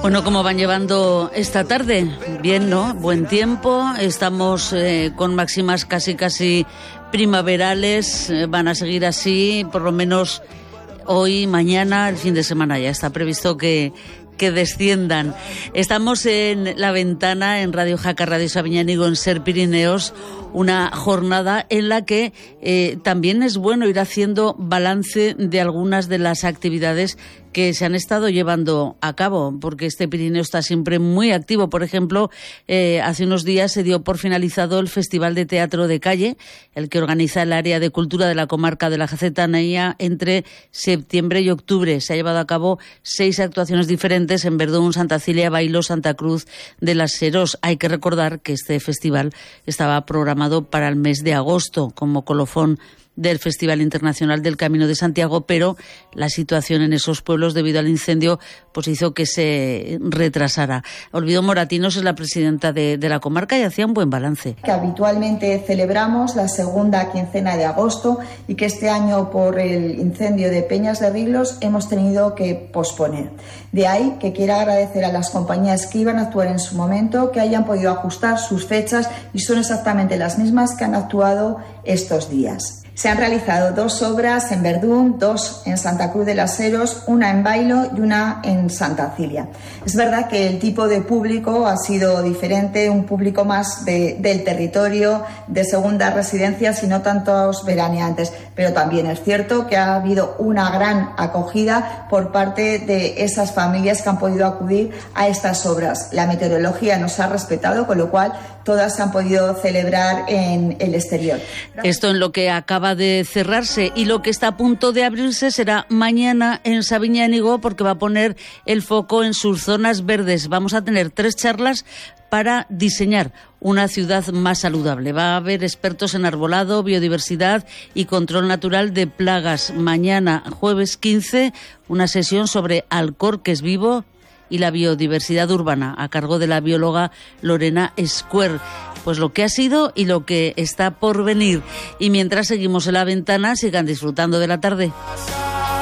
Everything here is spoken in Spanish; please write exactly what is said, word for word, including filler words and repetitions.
Bueno, ¿cómo van llevando esta tarde? Bien, ¿no? Buen tiempo, estamos eh, con máximas casi casi primaverales, eh, van a seguir así, por lo menos hoy, mañana, el fin de semana ya está previsto que... que desciendan. Estamos en La Ventana, en Radio Jaca, Radio Sabiñánigo, en Ser Pirineos, una jornada en la que eh, también es bueno ir haciendo balance de algunas de las actividades que se han estado llevando a cabo, porque este Pirineo está siempre muy activo. Por ejemplo, eh, hace unos días se dio por finalizado el Festival de Teatro de Calle, el que organiza el área de cultura de la comarca de la Gacetanía entre septiembre y octubre. Se ha llevado a cabo seis actuaciones diferentes en Verdún, Santa Cilia, Bailo, Santa Cruz de las Serós. Hay que recordar que este festival estaba programado para el mes de agosto como colofón del Festival Internacional del Camino de Santiago, pero la situación en esos pueblos debido al incendio pues hizo que se retrasara. Olvido Moratinos es la presidenta de, de la comarca y hacía un buen balance. Que habitualmente celebramos la segunda quincena de agosto y que este año por el incendio de Peñas de Riglos hemos tenido que posponer. De ahí que quiera agradecer a las compañías que iban a actuar en su momento, que hayan podido ajustar sus fechas y son exactamente las mismas que han actuado estos días. Se han realizado dos obras en Verdún, dos en Santa Cruz de las Serós, una en Bailo y una en Santa Cilia. Es verdad que el tipo de público ha sido diferente, un público más de, del territorio, de segundas residencias y no tantos veraneantes, pero también es cierto que ha habido una gran acogida por parte de esas familias que han podido acudir a estas obras. La meteorología nos ha respetado, con lo cual todas se han podido celebrar en el exterior. Esto en lo que acaba de cerrarse, y lo que está a punto de abrirse será mañana en Sabiñánigo, porque va a poner el foco en sus zonas verdes. Vamos a tener tres charlas para diseñar una ciudad más saludable. Va a haber expertos en arbolado, biodiversidad y control natural de plagas. Mañana, jueves quince, una sesión sobre alcorques vivo y la biodiversidad urbana, a cargo de la bióloga Lorena Escuer. Pues lo que ha sido y lo que está por venir. Y mientras seguimos en La Ventana, sigan disfrutando de la tarde.